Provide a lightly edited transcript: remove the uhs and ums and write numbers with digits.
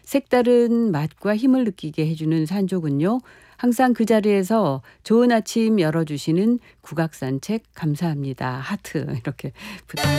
색다른 맛과 힘을 느끼게 해주는 산조군요. 항상 그 자리에서 좋은 아침 열어주시는 국악산책 감사합니다. 하트 이렇게 부탁.